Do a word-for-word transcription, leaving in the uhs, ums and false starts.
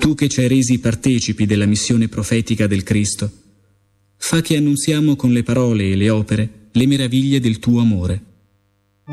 tu che ci hai resi partecipi della missione profetica del Cristo, fa che annunziamo con le parole e le opere le meraviglie del tuo amore.